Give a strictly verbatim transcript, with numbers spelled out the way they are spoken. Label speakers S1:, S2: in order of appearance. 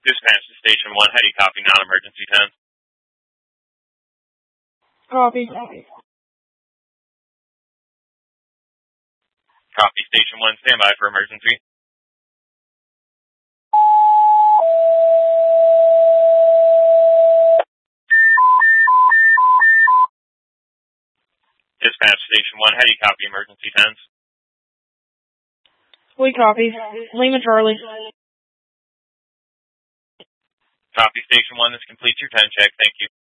S1: Dispatch to Station one. How do you copy non-emergency ten?
S2: Copy. Copy.
S1: Copy. Station one. Stand by for emergency. Dispatch Station one. How do you copy emergency tens?
S2: We copy. Lima Charlie.
S1: Copy. Station one. This completes your ten check. Thank you.